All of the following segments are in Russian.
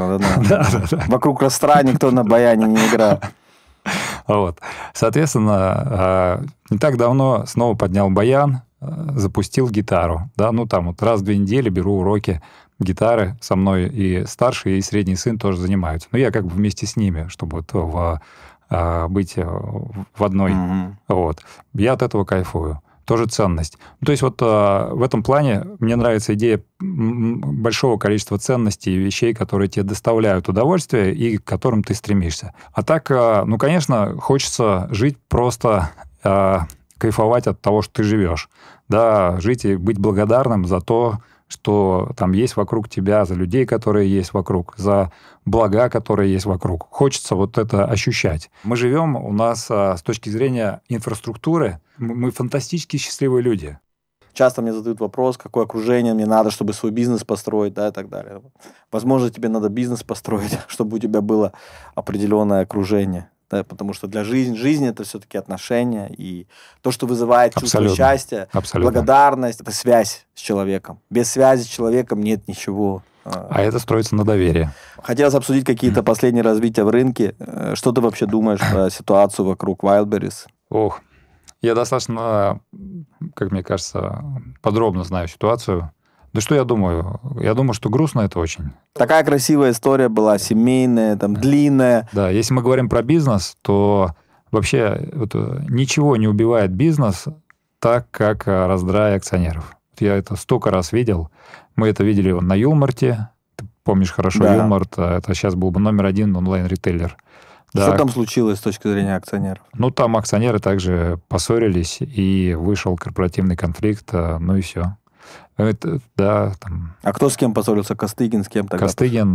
наверное. Да. Вокруг костра никто на баяне не играет. Вот. Соответственно, не так давно снова поднял баян, запустил гитару. Да, ну, там вот раз в 2 недели беру уроки гитары со мной, и старший, и средний сын тоже занимаются. Но я как бы вместе с ними, чтобы вот быть в одной. Вот. Я от этого кайфую. Тоже ценность. То есть вот в этом плане мне нравится идея большого количества ценностей и вещей, которые тебе доставляют удовольствие и к которым ты стремишься. А так, ну, конечно, хочется жить просто, кайфовать от того, что ты живешь. Да, жить и быть благодарным за то, что там есть вокруг тебя, за людей, которые есть вокруг, за блага, которые есть вокруг. Хочется вот это ощущать. Мы живем, у нас с точки зрения инфраструктуры, мы фантастически счастливые люди. Часто мне задают вопрос, какое окружение мне надо, чтобы свой бизнес построить, да, и так далее. Возможно, тебе надо бизнес построить, чтобы у тебя было определенное окружение. Да, потому что для жизни это все-таки отношения, и то, что вызывает чувство счастья, благодарность, это связь с человеком. Без связи с человеком нет ничего. А это строится на доверии. Хотелось обсудить какие-то последние развития в рынке. Что ты вообще думаешь про ситуацию вокруг Wildberries? Ох, я достаточно, как мне кажется, подробно знаю ситуацию. Да что я думаю? Я думаю, что грустно это очень. Такая красивая история была, семейная, там, длинная. Да, если мы говорим про бизнес, то вообще вот, ничего не убивает бизнес так, как раздрай акционеров. Я это столько раз видел. Мы это видели на Юлмарте. Ты помнишь хорошо, да. Юлмарт, это сейчас был бы номер 1 онлайн-ритейлер. Да. Что там случилось с точки зрения акционеров? Ну, там акционеры также поссорились, и вышел корпоративный конфликт, ну и все. Это, да, там... А кто с кем поссорился? Костыгин с кем тогда? Костыгин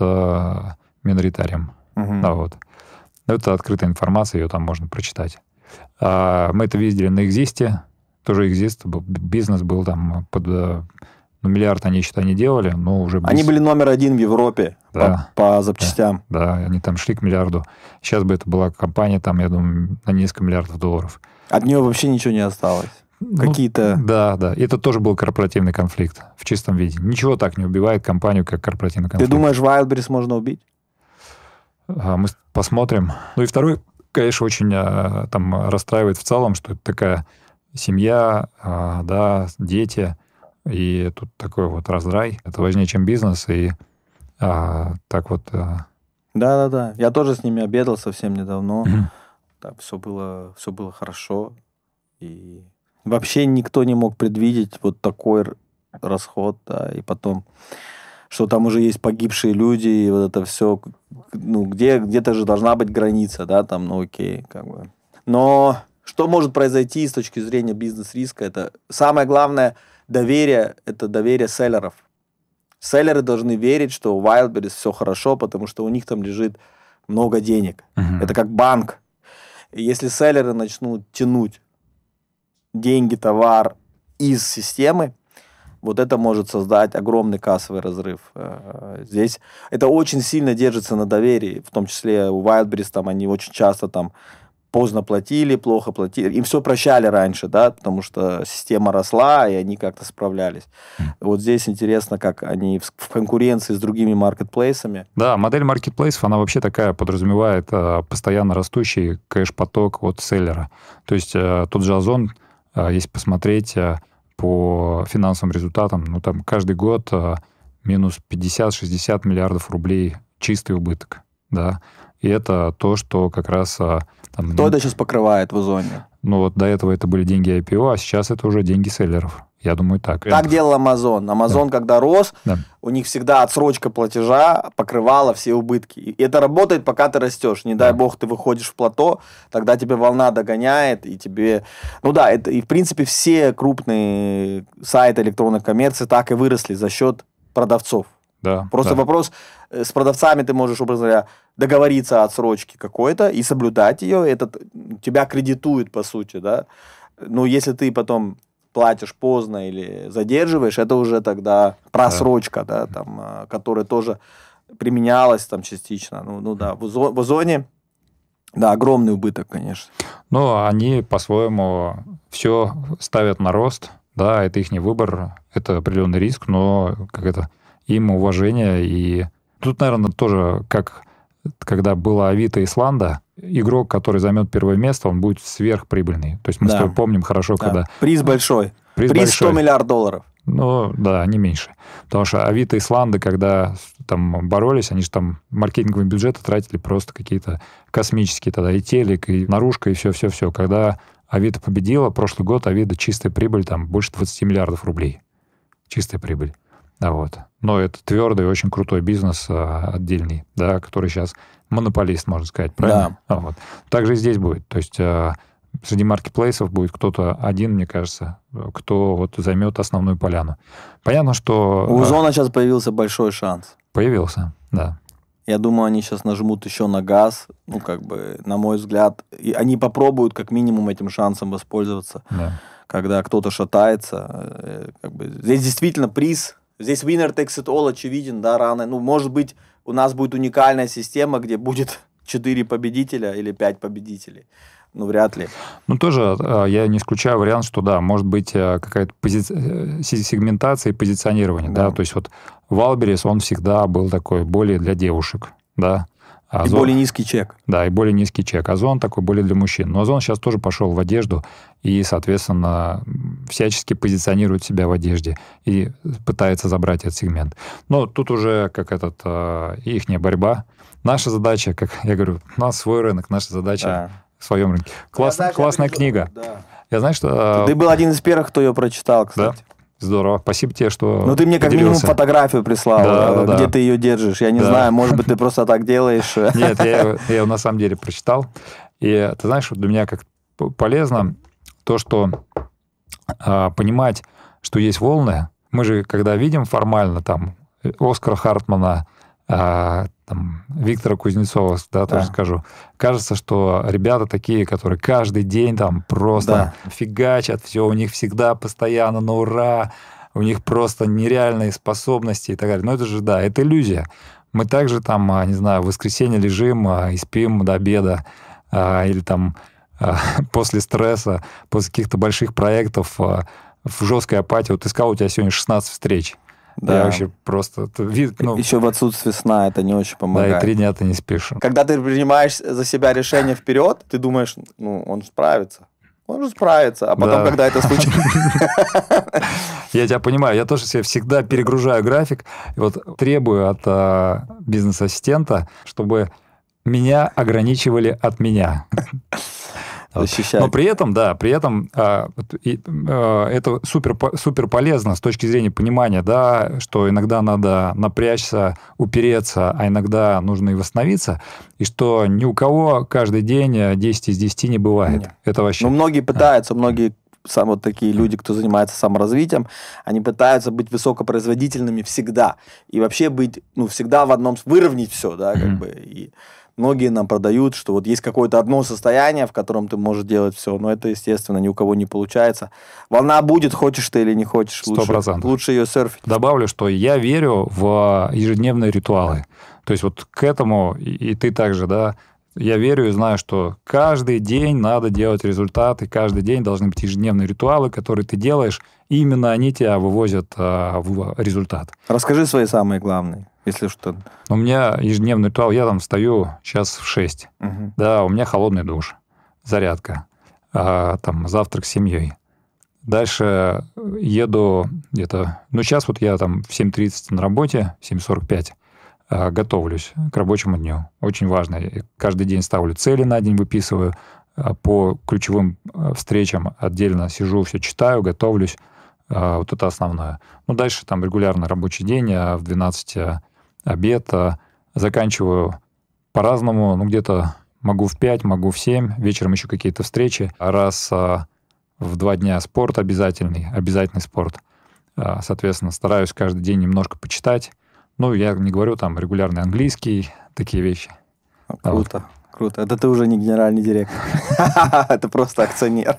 с миноритарием. Да, вот. Это открытая информация, ее там можно прочитать. Мы это видели на Экзисте. Тоже Экзист, бизнес был там под... миллиард они, считай, не делали, но уже... Они были номер 1 в Европе, да, по запчастям. Да, они там шли к миллиарду. Сейчас бы это была компания, там, я думаю, на несколько миллиардов долларов. От нее вообще ничего не осталось? Какие-то... Да. И это тоже был корпоративный конфликт в чистом виде. Ничего так не убивает компанию, как корпоративный конфликт. Ты думаешь, Wildberries можно убить? Мы посмотрим. Ну и второй, конечно, очень там расстраивает в целом, что это такая семья, да, дети, и тут такой вот раздрай. Это важнее, чем бизнес, и так вот... Да. Я тоже с ними обедал совсем недавно. Там все было хорошо. И вообще никто не мог предвидеть вот такой расход, да, и потом, что там уже есть погибшие люди, и вот это все, ну, где-то же должна быть граница, да, там, ну, окей, как бы. Но что может произойти с точки зрения бизнес-риска? Это самое главное доверие, это доверие селлеров. Селлеры должны верить, что у Wildberries все хорошо, потому что у них там лежит много денег. Это как банк. И если селлеры начнут тянуть деньги, товар из системы, вот это может создать огромный кассовый разрыв. Здесь это очень сильно держится на доверии, в том числе у Wildberries, там они очень часто там поздно платили, плохо платили. Им все прощали раньше, да, потому что система росла, и они как-то справлялись. Вот здесь интересно, как они в конкуренции с другими маркетплейсами. Да, модель маркетплейсов, она вообще такая подразумевает постоянно растущий кэш-поток от селлера. То есть тот же Озон, если посмотреть по финансовым результатам, ну там каждый год минус 50-60 миллиардов рублей чистый убыток, да. И это то, что как раз... Там, Кто это сейчас покрывает в Озоне? Ну вот до этого это были деньги IPO, а сейчас это уже деньги селлеров. Я думаю, так. Так делал Amazon. Amazon, да. Когда рос, да. У них всегда отсрочка платежа покрывала все убытки. И это работает, пока ты растешь. Не дай бог, ты выходишь в плато, тогда тебе волна догоняет, и тебе... Ну да, это, и в принципе все крупные сайты электронной коммерции так и выросли за счет продавцов. Да, Просто вопрос, с продавцами ты можешь, образно говоря, договориться о отсрочке какой-то и соблюдать ее. Это тебя кредитует, по сути, да. Но если ты потом платишь поздно или задерживаешь, это уже тогда просрочка, да, там, которая тоже применялась там частично. Ну да, в Озоне, да, огромный убыток, конечно. Но они по-своему все ставят на рост, да, это их не выбор, это определенный риск, но как это... им уважение и Тут, наверное, тоже, как когда была Авито Исланда, игрок, который займет первое место, он будет сверхприбыльный. То есть мы с тобой помним хорошо, когда... Приз большой. Приз большой. 100 миллиардов долларов. Ну, да, не меньше. Потому что Авито Исланда, когда там боролись, они же там маркетинговые бюджеты тратили просто какие-то космические тогда. И телек, и наружка, и все-все-все. Когда Авито победила, прошлый год Авито чистая прибыль, там больше 20 миллиардов рублей. Чистая прибыль. Да, вот. Но это твердый, очень крутой бизнес отдельный, да, который сейчас монополист, можно сказать, правильно? Да. Вот. Так же и здесь будет. То есть среди маркетплейсов будет кто-то один, мне кажется, кто вот займет основную поляну. Понятно, что... У Озона сейчас появился большой шанс. Появился, да. Я думаю, они сейчас нажмут еще на газ. Ну, как бы, на мой взгляд, и они попробуют как минимум этим шансом воспользоваться. Да. Когда кто-то шатается. Как бы, здесь действительно приз. Здесь winner takes it all очевиден, да, рано. Ну, может быть, у нас будет уникальная система, где будет 4 победителя или 5 победителей. Ну, вряд ли. Ну, тоже я не исключаю вариант, что, да, может быть какая-то сегментация и позиционирование, да. То есть вот Валберес, он всегда был такой более для девушек, да. И более низкий чек. Да, и более низкий чек. Озон такой более для мужчин. Но Озон сейчас тоже пошел в одежду и, соответственно, всячески позиционирует себя в одежде и пытается забрать этот сегмент. Но тут уже как ихняя борьба. Наша задача, как я говорю, у нас свой рынок, наша задача в своем рынке. Классная книга. Да. Я знаю, что... Ты был один из первых, кто ее прочитал, кстати. Да? Здорово. Спасибо тебе, что Ну, ты мне как минимум фотографию прислал, где ты ее держишь. Я не знаю, может быть, ты просто так делаешь. Нет, я ее на самом деле прочитал. И ты знаешь, для меня как полезно то, что понимать, что есть волны. Мы же, когда видим формально там Оскара Хартмана, там, Виктора Кузнецова, да, тоже скажу. Кажется, что ребята такие, которые каждый день там просто фигачат, все у них всегда постоянно на ура, у них просто нереальные способности и так далее. Но это же, да, это иллюзия. Мы также там, не знаю, в воскресенье лежим и спим до обеда, или там после стресса, после каких-то больших проектов в жесткой апатии. Вот ты сказал, у тебя сегодня 16 встреч. Да. Я вообще просто... Еще в отсутствии сна это не очень помогает. Да, и 3 дня ты не спишь. Когда ты принимаешь за себя решение вперед, ты думаешь, ну, он справится. Он же справится. А потом, когда это случится... Я тебя понимаю. Я тоже себе всегда перегружаю график. И вот требую от бизнес-ассистента, чтобы меня ограничивали от меня. Защищать. Но при этом, да, это супер полезно с точки зрения понимания, да, что иногда надо напрячься, упереться, а иногда нужно и восстановиться, и что ни у кого каждый день 10 из 10 не бывает. Нет. Это вообще... Ну, многие пытаются, многие вот такие люди, кто занимается саморазвитием, они пытаются быть высокопроизводительными всегда. И вообще быть, всегда в одном... Выровнять все, да, как бы, и... Многие нам продают, что вот есть какое-то одно состояние, в котором ты можешь делать все, но это, естественно, ни у кого не получается. Волна будет, хочешь ты или не хочешь. 100%. Лучше ее серфить. Добавлю, что я верю в ежедневные ритуалы. То есть вот к этому, и ты также, да, я верю и знаю, что каждый день надо делать результаты, каждый день должны быть ежедневные ритуалы, которые ты делаешь, и именно они тебя вывозят в результат. Расскажи свои самые главные. Если что. У меня ежедневный ритуал, я там встаю сейчас в 6. Угу. Да, у меня холодный душ, зарядка, там завтрак с семьей. Дальше еду где-то... сейчас вот я там в 7:30 на работе, в 7:45 готовлюсь к рабочему дню. Очень важно. Я каждый день ставлю цели на день, выписываю. По ключевым встречам отдельно сижу, все читаю, готовлюсь. Вот это основное. Дальше там регулярно рабочий день, в 12 обед, заканчиваю по-разному, где-то могу в 5, могу в 7, вечером еще какие-то встречи, раз в 2 дня спорт обязательный спорт. Соответственно, стараюсь каждый день немножко почитать. Я не говорю там регулярный английский, такие вещи. Круто. Круто. Это ты уже не генеральный директор. Это просто акционер.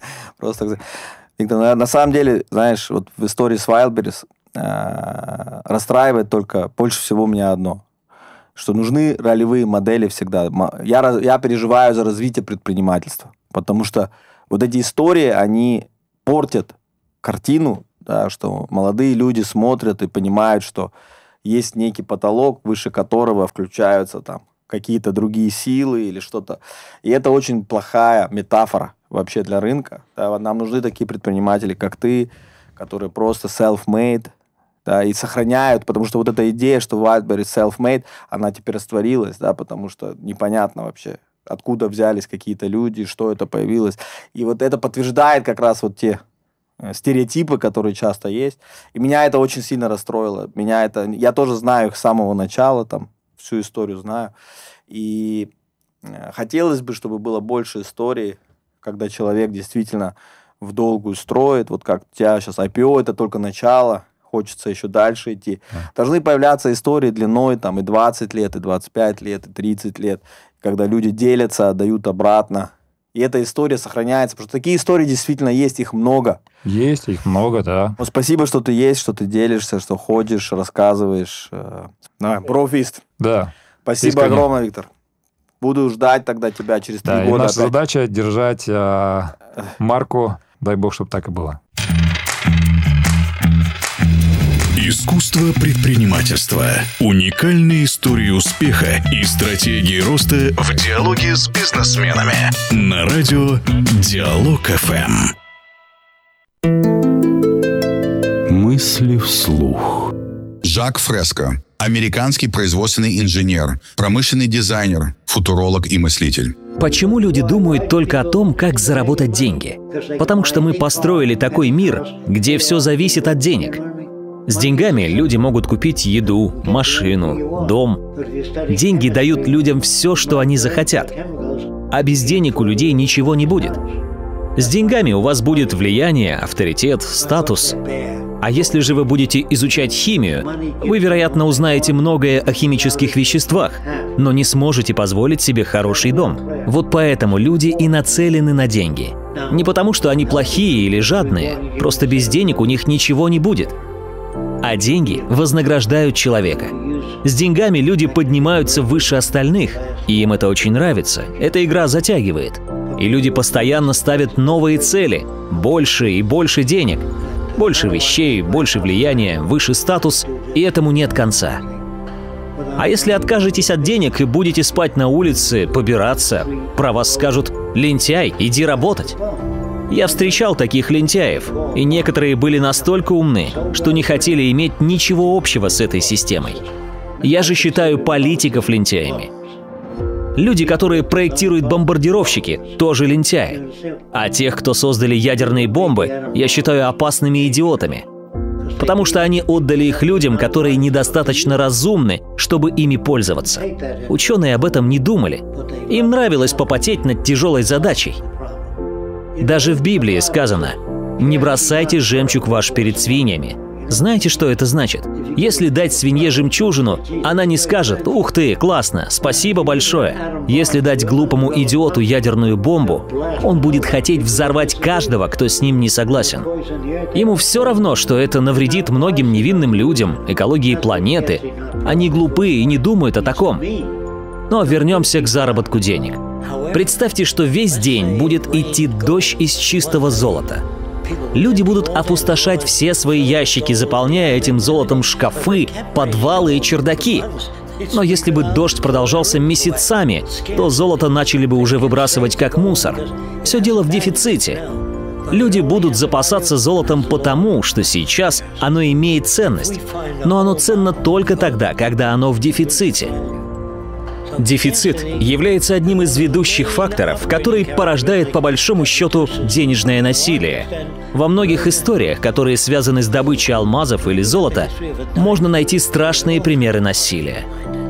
Виктор, на самом деле, знаешь, вот в истории с Wildberries расстраивает только больше всего меня одно, что нужны ролевые модели всегда. Я переживаю за развитие предпринимательства, потому что вот эти истории, они портят картину, да, что молодые люди смотрят и понимают, что есть некий потолок, выше которого включаются там какие-то другие силы или что-то. И это очень плохая метафора вообще для рынка. Да, нам нужны такие предприниматели, как ты, которые просто self-made, да, и сохраняют, потому что вот эта идея, что Wildberries self-made, она теперь растворилась, да, потому что непонятно вообще, откуда взялись какие-то люди, что это появилось. И вот это подтверждает как раз вот те стереотипы, которые часто есть. И меня это очень сильно расстроило. Я тоже знаю их с самого начала, там, всю историю знаю. И хотелось бы, чтобы было больше историй, когда человек действительно в долгую строит. Вот как у тебя сейчас IPO, это только начало, хочется еще дальше идти. Должны появляться истории длиной там, и 20 лет, и 25 лет, и 30 лет, когда люди делятся, отдают обратно. И эта история сохраняется, потому что такие истории действительно есть, их много. Есть, их много, да. Ну, спасибо, что ты есть, что ты делишься, что ходишь, рассказываешь. Профист. Да. Спасибо Искренне. огромное, Виктор. Буду ждать тогда тебя через 3 года. И наша опять. задача держать марку, дай бог, чтобы так и было. Искусство предпринимательства. Уникальные истории успеха и стратегии роста в диалоге с бизнесменами. На радио Диалог ФМ. Мысли вслух. Жак Фреско. Американский производственный инженер, промышленный дизайнер, футуролог и мыслитель. Почему люди думают только о том, как заработать деньги? Потому что мы построили такой мир, где все зависит от денег. С деньгами люди могут купить еду, машину, дом. Деньги дают людям все, что они захотят. А без денег у людей ничего не будет. С деньгами у вас будет влияние, авторитет, статус. А если же вы будете изучать химию, вы, вероятно, узнаете многое о химических веществах, но не сможете позволить себе хороший дом. Вот поэтому люди и нацелены на деньги. Не потому, что они плохие или жадные, просто без денег у них ничего не будет. А деньги вознаграждают человека. С деньгами люди поднимаются выше остальных, и им это очень нравится. Эта игра затягивает. И люди постоянно ставят новые цели. Больше и больше денег. Больше вещей, больше влияния, выше статус, и этому нет конца. А если откажетесь от денег и будете спать на улице, побираться, про вас скажут: «Лентяй, иди работать». Я встречал таких лентяев, и некоторые были настолько умны, что не хотели иметь ничего общего с этой системой. Я же считаю политиков лентяями. Люди, которые проектируют бомбардировщики, тоже лентяи. А тех, кто создали ядерные бомбы, я считаю опасными идиотами. Потому что они отдали их людям, которые недостаточно разумны, чтобы ими пользоваться. Ученые об этом не думали. Им нравилось попотеть над тяжелой задачей. Даже в Библии сказано: «Не бросайте жемчуг ваш перед свиньями». Знаете, что это значит? Если дать свинье жемчужину, она не скажет: «Ух ты, классно, спасибо большое». Если дать глупому идиоту ядерную бомбу, он будет хотеть взорвать каждого, кто с ним не согласен. Ему все равно, что это навредит многим невинным людям, экологии планеты. Они глупые и не думают о таком. Но вернемся к заработку денег. Представьте, что весь день будет идти дождь из чистого золота. Люди будут опустошать все свои ящики, заполняя этим золотом шкафы, подвалы и чердаки. Но если бы дождь продолжался месяцами, то золото начали бы уже выбрасывать как мусор. Все дело в дефиците. Люди будут запасаться золотом потому, что сейчас оно имеет ценность. Но оно ценно только тогда, когда оно в дефиците. Дефицит является одним из ведущих факторов, который порождает по большому счету денежное насилие. Во многих историях, которые связаны с добычей алмазов или золота, можно найти страшные примеры насилия.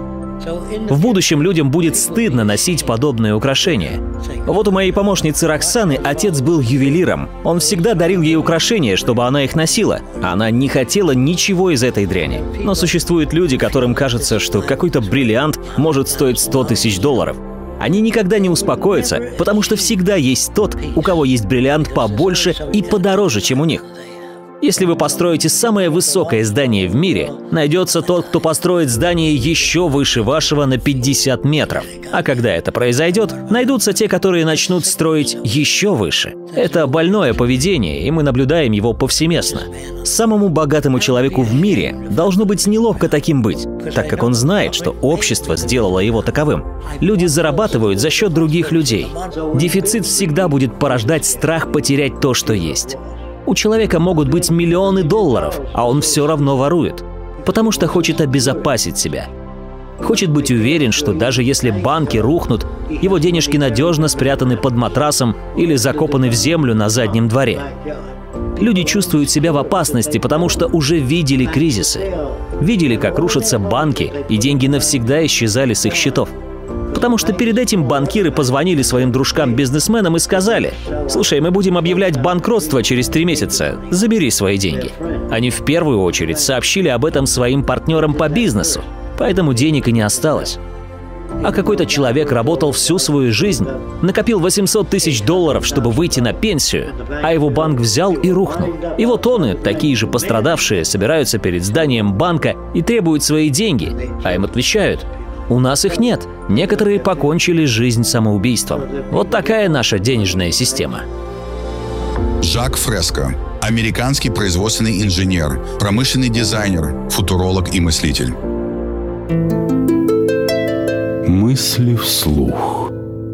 В будущем людям будет стыдно носить подобные украшения. Вот у моей помощницы Роксаны отец был ювелиром. Он всегда дарил ей украшения, чтобы она их носила. Она не хотела ничего из этой дряни. Но существуют люди, которым кажется, что какой-то бриллиант может стоить $100 000. Они никогда не успокоятся, потому что всегда есть тот, у кого есть бриллиант побольше и подороже, чем у них. Если вы построите самое высокое здание в мире, найдется тот, кто построит здание еще выше вашего на 50 метров. А когда это произойдет, найдутся те, которые начнут строить еще выше. Это больное поведение, и мы наблюдаем его повсеместно. Самому богатому человеку в мире должно быть неловко таким быть, так как он знает, что общество сделало его таковым. Люди зарабатывают за счет других людей. Дефицит всегда будет порождать страх потерять то, что есть. У человека могут быть миллионы долларов, а он все равно ворует, потому что хочет обезопасить себя. Хочет быть уверен, что даже если банки рухнут, его денежки надежно спрятаны под матрасом или закопаны в землю на заднем дворе. Люди чувствуют себя в опасности, потому что уже видели кризисы. Видели, как рушатся банки, и деньги навсегда исчезали с их счетов. Потому что перед этим банкиры позвонили своим дружкам-бизнесменам и сказали: «Слушай, мы будем объявлять банкротство через 3 месяца, забери свои деньги». Они в первую очередь сообщили об этом своим партнерам по бизнесу, поэтому денег и не осталось. А какой-то человек работал всю свою жизнь, накопил $800 тысяч, чтобы выйти на пенсию, а его банк взял и рухнул. И вот он, такие же пострадавшие, собираются перед зданием банка и требуют свои деньги, а им отвечают: «У нас их нет. Некоторые покончили жизнь самоубийством». Вот такая наша денежная система. Жак Фреско. Американский производственный инженер, промышленный дизайнер, футуролог и мыслитель. Мысли вслух.